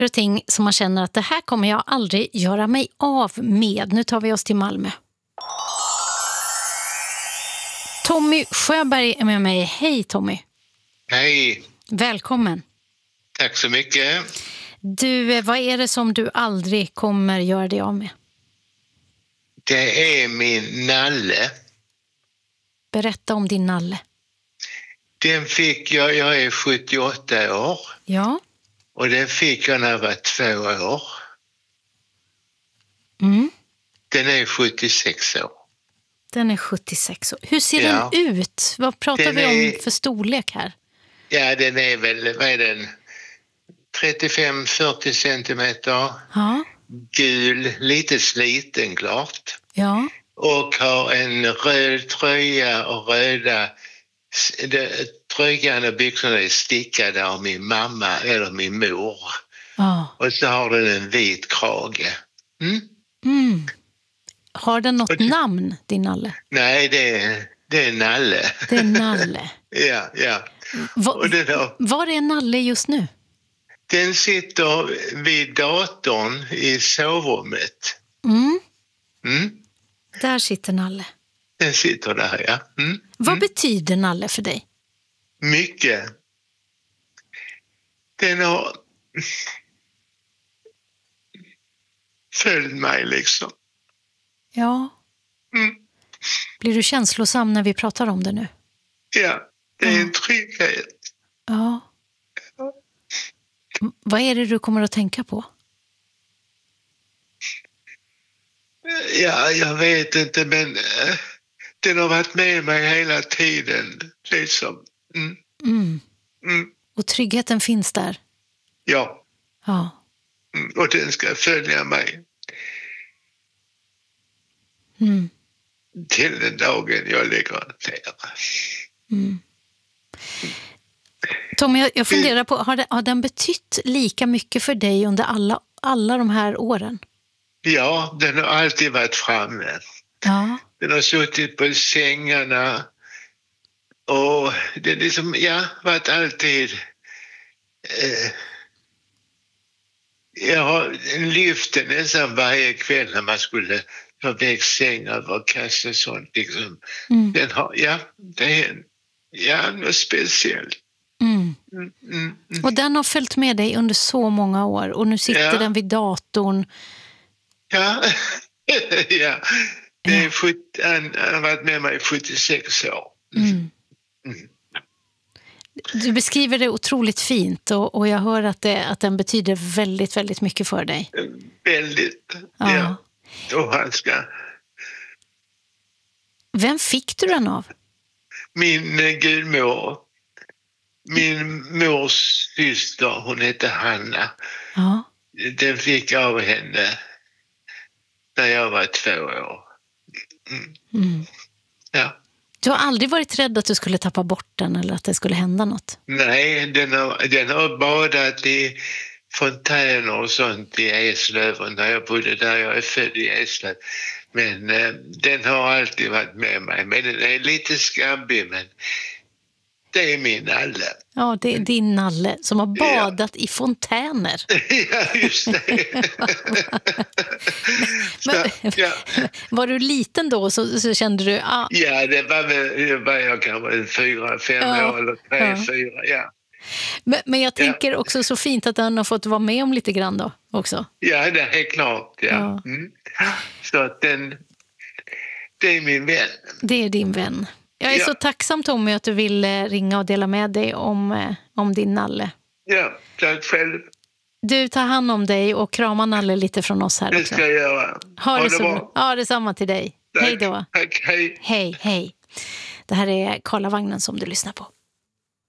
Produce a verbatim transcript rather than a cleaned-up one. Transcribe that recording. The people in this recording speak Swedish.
och ting som man känner att det här kommer jag aldrig göra mig av med. Nu tar vi oss till Malmö. Tommy Sjöberg är med mig. Hej Tommy. Hej. Välkommen. Tack så mycket. Du, vad är det som du aldrig kommer göra dig av med? Det är min nalle. Berätta om din nalle. Den fick jag, jag är sjuttioåtta år. Ja. Och den fick jag när jag var två år. Mm. Den är sjuttiosex år. Den är sjuttiosex år. Hur ser Ja. den ut? Vad pratar Den vi om är- för storlek här? Ja, den är väl, vad är den? trettiofem till fyrtio centimeter. Ja. Gul, lite sliten klart. Ja. Och har en röd tröja och röda... De, tröjan och byxorna är stickade av min mamma eller min mor. Ja. Och så har den en vit krage. Mm? Mm. Har den något Och det- namn, din nalle? Nej, det är, det är nalle. Det är nalle. Ja, ja. Va, Och den, har, var är nalle just nu? den sitter vid datorn i sovrummet. Mm. Mm? Där sitter nalle. Den sitter där, ja. Mm? Vad betyder nalle för dig? Mycket. Den har följt mig liksom. Ja. Mm. Blir du känslosam när vi pratar om det nu? Ja, det är en trygghet. Ja. M- Vad är det du kommer att tänka på? Ja, jag vet inte, men äh, den har varit med mig hela tiden. Liksom. Mm. Mm. Mm. Och tryggheten finns där. Ja, Ja. mm. Och den ska följa mig Mm. till den dagen jag lägger ner. Mm. Tommy, jag, jag funderar på, har, det, har den betytt lika mycket för dig under alla, alla de här åren? Ja, den har alltid varit framme. Ja. Den har suttit på sängarna och den liksom, ja, varit alltid... Eh, jag har lyft den nästan varje kväll när man skulle ta väg säng över kast och sånt. Liksom. Mm. Den har, ja, det är ja, något speciellt. Mm. Mm, mm, mm. Och den har följt med dig under så många år. Och nu sitter Ja. den vid datorn. Ja, ja. Det är sjut- han, han har varit med mig i sjuttiosex år. Mm. Mm. Du beskriver det otroligt fint. Och, och jag hör att, det, att den betyder väldigt, väldigt mycket för dig. Väldigt, Ja. ja. Och han ska... Vem fick du den av? Min eh, gudmor, min mors syster, hon hette Hanna. Ja. Den fick jag av henne när jag var två år. Mm. Mm. Ja. Du har aldrig varit rädd att du skulle tappa bort den eller att det skulle hända något? Nej, den har, den har badat i fontäner och sånt i Eslöv och när jag bodde där, jag är född i Eslöv. Men eh, den har alltid varit med mig. Men den är lite skabbig, men det är min nalle. Ja, det är din nalle som har badat i fontäner. Ja, just det. Så, ja. Var du liten då så, så kände du... Ah, Ja, det var väl det var jag kanske fyra, fem Ja, år eller tre, ja. fyra, ja. men, men jag tänker också så fint att han har fått vara med om lite grann då också. Ja, det är klart, ja. Ja. Mm. Så att den, det är min vän. Det är din vän. Jag är Ja. så tacksam, Tommy, att du vill eh, ringa och dela med dig om, eh, om din nalle. Ja, tack själv. Du, tar hand om dig och krama nalle lite från oss här Det också. ska jag göra. Ha det så bra. Ja, detsamma till dig. Tack. Hej då. Tack, hej. Hej, hej. Det här är Karlavagnen som du lyssnar på.